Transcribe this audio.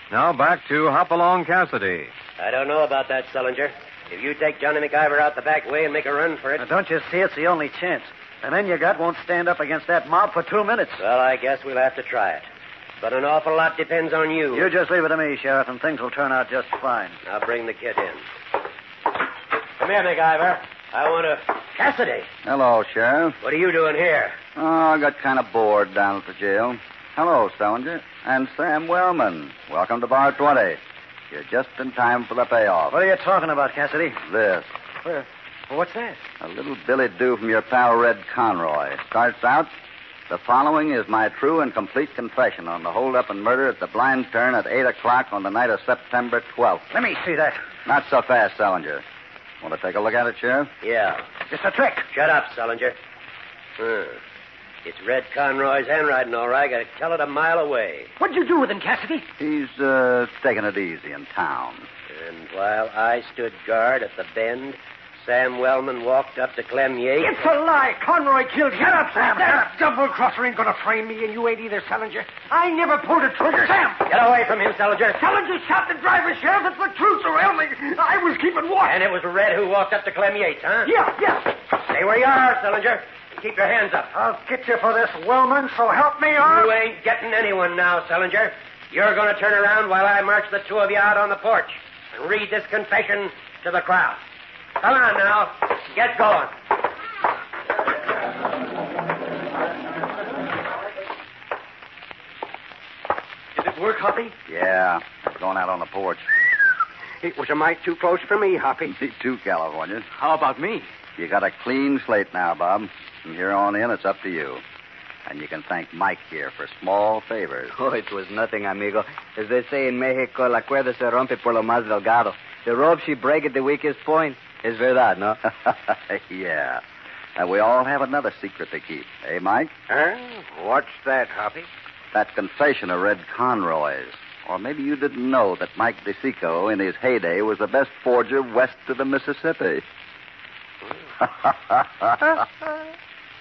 Now back to Hopalong Cassidy. I don't know about that, Sullinger. If you take Johnny McIver out the back way and make a run for it... Now, don't you see it's the only chance? The men you got won't stand up against that mob for 2 minutes. Well, I guess we'll have to try it. But an awful lot depends on you. You just leave it to me, Sheriff, and things will turn out just fine. I'll bring the kid in. Come here, McIver. I want to... Cassidy! Hello, Sheriff. What are you doing here? Oh, I got kind of bored down at the jail. Hello, Stellinger. And Sam Wellman. Welcome to Bar 20. You're just in time for the payoff. What are you talking about, Cassidy? This. What's that? A little billet due from your pal Red Conroy. Starts out, the following is my true and complete confession on the hold-up and murder at the Blind Turn at 8 o'clock on the night of September 12th. Let me see that. Not so fast, Stellinger. Want to take a look at it, Sheriff? Yeah. It's a trick. Shut up, Sullinger. It's Red Conroy's handwriting, all right. I got to tell it a mile away. What'd you do with him, Cassidy? He's taking it easy in town. And while I stood guard at the bend, Sam Wellman walked up to Clem Yates. It's a lie. Conroy killed him. Shut up, Sam. That double-crosser ain't going to frame me, and you ain't either, Sullinger. I never pulled a trigger. Sam! Get away from him, Sullinger. Sullinger shot the driver, Sheriff. It's the truth, Sir Elming. I was keeping watch. And it was Red who walked up to Clem Yates, huh? Yeah. Stay where you are, Sullinger. Keep your hands up. I'll get you for this, Wellman, so help me on. You ain't getting anyone now, Sullinger. You're going to turn around while I march the two of you out on the porch and read this confession to the crowd. Come on now. Get going. Did it work, Hoppy? Yeah. We're going out on the porch. It was a mite too close for me, Hoppy. Me too, California. How about me? You got a clean slate now, Bob. From here on in, it's up to you. And you can thank Mike here for small favors. Oh, it was nothing, amigo. As they say in Mexico, la cuerda se rompe por lo más delgado. The rope she break at the weakest point. Es verdad, no? Yeah. And we all have another secret to keep. Eh, Mike? What's that, Hoppy? That confession of Red Conroy's. Or maybe you didn't know that Mike DeSico, in his heyday, was the best forger west of the Mississippi.